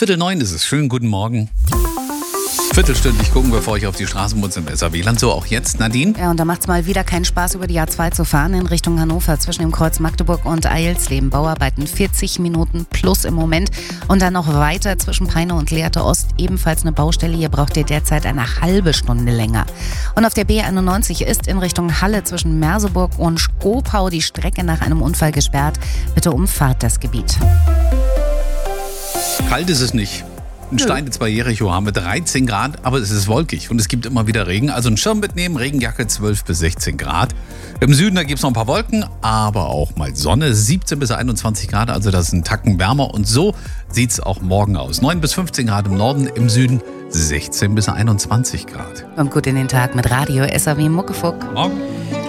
8:45 ist es. Schönen guten Morgen. Viertelstündlich gucken wir vor euch auf die Straßenbahn im SAW-Land. So auch jetzt, Nadine. Ja, und da macht es mal wieder keinen Spaß, über die A2 zu fahren in Richtung Hannover zwischen dem Kreuz Magdeburg und Eilsleben. Bauarbeiten 40 Minuten plus im Moment. Und dann noch weiter zwischen Peine und Lehrte Ost. Ebenfalls eine Baustelle. Hier braucht ihr derzeit eine halbe Stunde länger. Und auf der B91 ist in Richtung Halle zwischen Merseburg und Skopau die Strecke nach einem Unfall gesperrt. Bitte umfahrt das Gebiet. Kalt ist es nicht. In Steinitz bei Jericho haben wir 13 Grad, aber es ist wolkig und es gibt immer wieder Regen. Also einen Schirm mitnehmen, Regenjacke 12 bis 16 Grad. Im Süden, da gibt es noch ein paar Wolken, aber auch mal Sonne, 17 bis 21 Grad. Also das ist ein Tacken wärmer und so sieht es auch morgen aus. 9 bis 15 Grad im Norden, im Süden 16 bis 21 Grad. Kommt gut in den Tag mit Radio SAW Muckefuck. Morgen.